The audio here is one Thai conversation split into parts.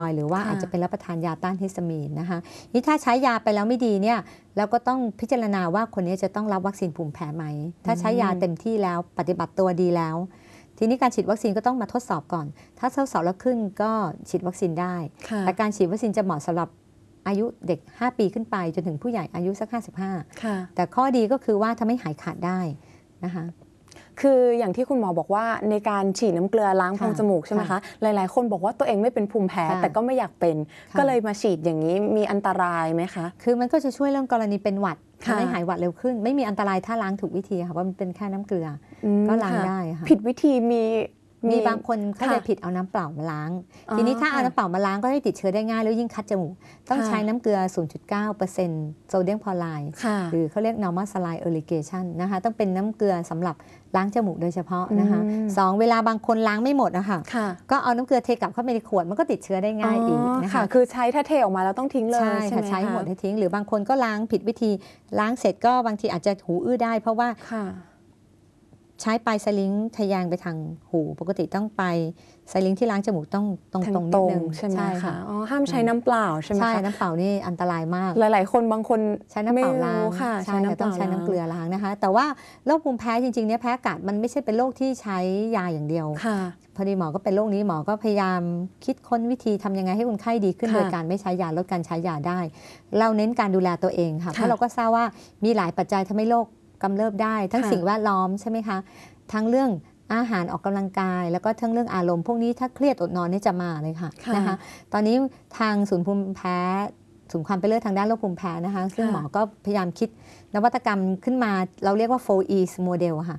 หรือว่าอาจจะเป็นรับประทานยาต้านฮิสตามีนนะคะนี่ถ้าใช้ยาไปแล้วไม่ดีเนี่ยเราก็ต้องพิจารณาว่าคนนี้จะต้องรับวัคซีนภูมิแพ้ไหมถ้าใช้ยาเต็มที่แล้วปฏิบัติตัวดีแล้วทีนี้การฉีดวัคซีนก็ต้องมาทดสอบก่อนถ้าทดสอบแล้วขึ้นก็ฉีดวัคซีนได้แต่การฉีดวัคซีนจะเหมาะสำหรับอายุเด็ก5 ปีขึ้นไปจนถึงผู้ใหญ่อายุสัก55แต่ข้อดีก็คือว่าทำให้หายขาดได้นะคะคืออย่างที่คุณหมอบอกว่าในการฉีดน้ำเกลือล้างโพรงจมูกใช่ไหมคะหลายๆคนบอกว่าตัวเองไม่เป็นภูมิแพ้แต่ก็ไม่อยากเป็นก็เลยมาฉีดอย่างนี้มีอันตรายไหมคะคือมันก็จะช่วยเรื่องกรณีเป็นหวัดทำให้หายหวัดเร็วขึ้นไม่มีอันตรายถ้าล้างถูกวิธีค่ะว่ามันเป็นแค่น้ำเกลือก็ล้างได้ค่ะผิดวิธีมีบางคนเขาเลยผิดเอาน้ำเปล่ามาล้างทีนี้ถ้าเอาน้ำเปล่ามาล้างก็ได้ติดเชื้อได้ง่ายแล้วยิ่งคัดจมูกต้องใช้น้ำเกลือ 0.9% โซเดียมคลอไรด์หรือเขาเรียก normal saline irrigation นะคะต้องเป็นน้ำเกลือสำหรับล้างจมูกโดยเฉพาะนะคะ2เวลาบางคนล้างไม่หมดนะคะก็เอาน้ำเกลือเทกลับเข้าไปในขวดมันก็ติดเชื้อได้ง่ายอีกนะคะคือใช้ถ้าเทออกมาแล้วต้องทิ้งเลยใช่ไหมคะใช้หมดให้ทิ้งหรือบางคนก็ล้างผิดวิธีล้างเสร็จก็บางทีอาจจะหูอื้อได้เพราะว่าใช้ปลายสลิงทะแยงไปทางหูปกติต้องไปสลิงที่ล้างจมูกต้องตรงนิดนึงใช่ไหมคะห้ามใช้น้ำเปล่าใช่ไหมคะใช่น้ำเปล่านี่อันตรายมากหลายๆคนบางคนใช้น้ำเปล่าล้างใช่ต้องใช้น้ำเกลือล้างนะคะแต่ว่าโรคภูมิแพ้จริงๆเนี่ยแพ้อากาศมันไม่ใช่เป็นโรคที่ใช้ยาอย่างเดียวพอดีหมอก็เป็นโรคนี้หมอก็พยายามคิดค้นวิธีทำยังไงให้คนไข้ดีขึ้นโดยการไม่ใช้ยาลดการใช้ยาได้เราเน้นการดูแลตัวเองค่ะเพราะเราก็ทราบว่ามีหลายปัจจัยทำให้โรคกำเริบได้ทั้งสิ่งแวดล้อมใช่ไหมคะทั้งเรื่องอาหารออกกำลังกายแล้วก็ทั้งเรื่องอารมณ์พวกนี้ถ้าเครียดอดนอนนี่จะมาเลยค่ะนะคะตอนนี้ทางศูนย์ภูมิแพ้ศูนย์ความเป็นเลิศทางด้านโรคภูมิแพ้นะคะซึ่งหมอก็พยายามคิดนวัตกรรมขึ้นมาเราเรียกว่า 4E model ค่ะ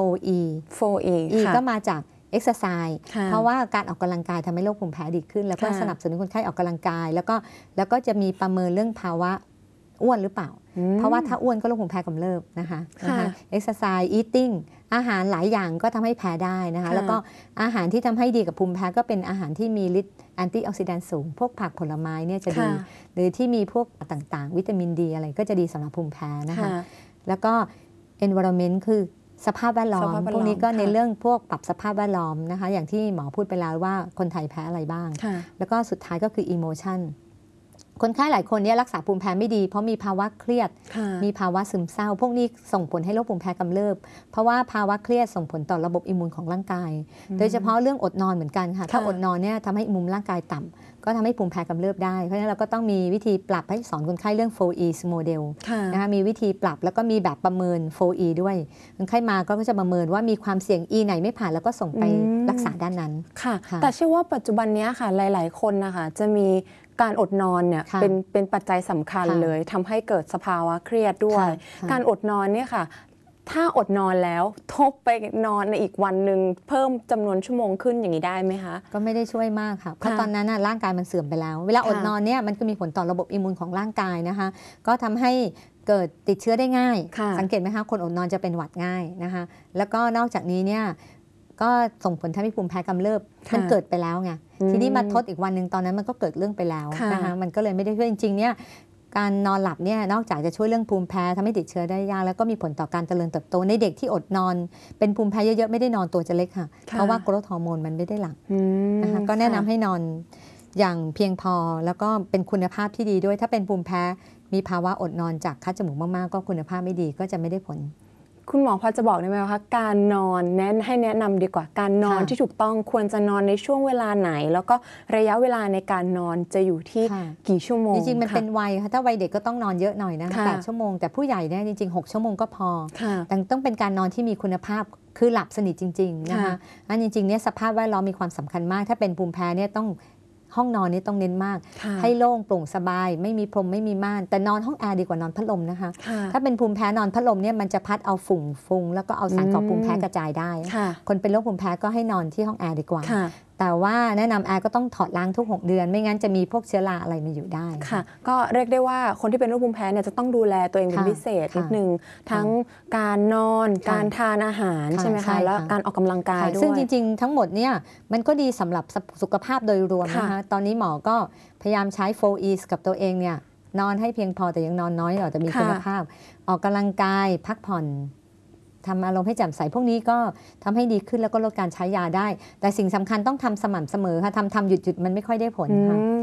4E ก็มาจากexercise เพราะว่าการออกกำลังกายทำให้โรคภูมิแพ้ดีขึ้นแล้วก็สนับสนุนคนไข้ออกกำลังกายแล้วก็จะมีประเมินเรื่องภาวะอ้วนหรือเปล่าเพราะว่าถ้าอ้วนก็โรคภูมิแพ้กำเริบนะคะ exercise eating อาหารหลายอย่างก็ทำให้แพ้ได้นะคะแล้วก็อาหารที่ทำให้ดีกับภูมิแพ้ก็เป็นอาหารที่มีฤทธิ์แอนตี้ออกซิแดนต์สูงพวกผักผลไม้เนี่ยจะดีหรือที่มีพวกต่างๆวิตามินดีอะไรก็จะดีสำหรับภูมิแพ้นะคะแล้วก็ environment คือสภาพแวดล้อมพวกนี้ก็ในเรื่องพวกปรับสภาพแวดล้อมนะคะอย่างที่หมอพูดไปแล้วว่าคนไทยแพ้อะไรบ้างแล้วก็สุดท้ายก็คือ emotionคนไข้หลายคนเนี่ยรักษาภูมิแพ้ไม่ดีเพราะมีภาวะเครียดมีภาวะซึมเศร้าพวกนี้ส่งผลให้โรคภูมิแพ้กำเริบเพราะว่าภาวะเครียดส่งผลต่อระบบอิมมูนของร่างกายโดยเฉพาะเรื่องอดนอนเหมือนกันค่ะถ้าอดนอนเนี่ยทำให้อิมมูนร่างกายต่ำก็ทำให้ภูมิแพ้กำเริบได้เพราะฉะนั้นเราก็ต้องมีวิธีปรับให้สอนคนไข้เรื่อง 4E model นะคะมีวิธีปรับแล้วก็มีแบบประเมิน 4E ด้วยคนไข้มาก็จะประเมินว่ามีความเสี่ยง E ไหนไม่ผ่านแล้วก็ส่งไปรักษาด้านนั้นค่ะแต่เชื่อว่าปัจจุบันนี้ค่ะหลายๆคนนะคะจะมีการอดนอนเนี่ยเป็นปัจจัยสำคัญเลยทำให้เกิดสภาวะเครียดด้วยการอดนอนเนี่ยค่ะถ้าอดนอนแล้วทบไปนอนในอีกวันหนึ่งเพิ่มจำนวนชั่วโมงขึ้นอย่างนี้ได้ไหมคะก็ไม่ได้ช่วยมากค่ะเพราะตอนนั้นร่างกายมันเสื่อมไปแล้วเวลาอดนอนเนี่ยมันก็มีผลต่อระบบอิมมูนของร่างกายนะคะก็ทำให้เกิดติดเชื้อได้ง่ายสังเกตไหมคะคนอดนอนจะเป็นหวัดง่ายนะคะแล้วก็นอกจากนี้เนี่ยก็ส่งผลทำให้ภูมิแพ้กำเริบมันเกิดไปแล้วไงทีนี้มาทดอีกวันหนึ่งตอนนั้นมันก็เกิดเรื่องไปแล้วนะคะมันก็เลยไม่ได้ช่วยจริงๆเนี่ยการนอนหลับเนี่ยนอกจากจะช่วยเรื่องภูมิแพ้ทำให้ติดเชื้อได้ยากแล้วก็มีผลต่อการเจริญเติบโตในเด็กที่อดนอนเป็นภูมิแพ้เยอะๆไม่ได้นอนตัวจะเล็กค่ะเพราะว่าโกรทฮอร์โมนมันไม่ได้หลั่งนะคะก็แนะนำให้นอนอย่างเพียงพอแล้วก็เป็นคุณภาพที่ดีด้วยถ้าเป็นภูมิแพ้มีภาวะอดนอนจากคัดจมูกมากๆก็คุณภาพไม่ดีก็จะไม่ได้ผลคุณหมอพอจะบอกได้ไหมคะการนอนให้แนะนำดีกว่าการนอนที่ถูกต้องควรจะนอนในช่วงเวลาไหนแล้วก็ระยะเวลาในการนอนจะอยู่ที่กี่ชั่วโมงจริงๆมันเป็นวัยค่ะถ้าวัยเด็กก็ต้องนอนเยอะหน่อยนะคะ8 ชั่วโมงแต่ผู้ใหญ่เนี่ยจริงๆ6 ชั่วโมงก็พอแต่ต้องเป็นการนอนที่มีคุณภาพคือหลับสนิทจริงๆนะคะอันจริงๆเนี่ยสภาพแวดล้อมมีความสำคัญมากถ้าเป็นภูมิแพ้เนี่ยต้องห้องนอนนี้ต้องเน้นมากให้โล่งโปร่งสบายไม่มีพรมไม่มีม่านแต่นอนห้องแอร์ดีกว่านอนพัดลมนะคะถ้าเป็นภูมิแพ้นอนพัดลมเนี่ยมันจะพัดเอาฝุ่นแล้วก็เอาสารก่อภูมิแพ้กระจายได้คนเป็นโรคภูมิแพ้ก็ให้นอนที่ห้องแอร์ดีกว่าแต่ว่าแนะนำแอร์ก็ต้องถอดล้างทุก6 เดือนไม่งั้นจะมีพวกเชื้อราอะไรมาอยู่ได้ค่ะก็เรียกได้ว่าคนที่เป็นโรคภูมิแพ้เนี่ยจะต้องดูแลตัวเองเป็นพิเศษนิดนึงทั้งการนอนการทานอาหารใช่ไหมคะแล้วการออกกำลังกายด้วยซึ่งจริงๆทั้งหมดเนี่ยมันก็ดีสำหรับสุขภาพโดยรวมนะคะตอนนี้หมอก็พยายามใช้ 4E กับตัวเองเนี่ยนอนให้เพียงพอแต่ยังนอนน้อยแต่มีคุณภาพออกกำลังกายพักผ่อนทำอารมณ์ให้แจ่มใสพวกนี้ก็ทำให้ดีขึ้นแล้วก็ลดการใช้ยาได้แต่สิ่งสำคัญต้องทำสม่ำเสมอค่ะทำหยุดมันไม่ค่อยได้ผลค่ะ